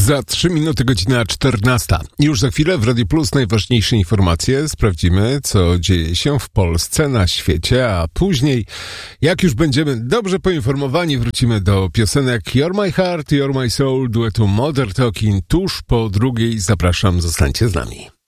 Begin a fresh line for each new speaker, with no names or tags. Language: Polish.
Za 3 minuty godzina 14. Już za chwilę w Radio Plus najważniejsze informacje. Sprawdzimy, co dzieje się w Polsce, na świecie, a później, jak już będziemy dobrze poinformowani, wrócimy do piosenek You're My Heart, You're My Soul, duetu Modern Talking tuż po drugiej. Zapraszam, zostańcie z nami.